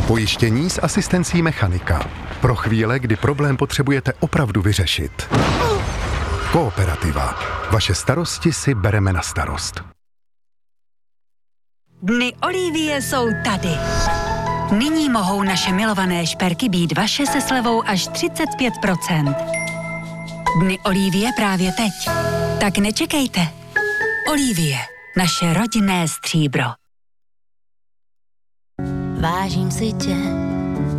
Pojištění s asistencí mechanika. Pro chvíle, kdy problém potřebujete opravdu vyřešit. Kooperativa. Vaše starosti si bereme na starost. Dny Olivie jsou tady. Nyní mohou naše milované šperky být vaše se slevou až 35%. Dny Olivie právě teď. Tak nečekejte. Olivie, naše rodinné stříbro. Vážím si tě,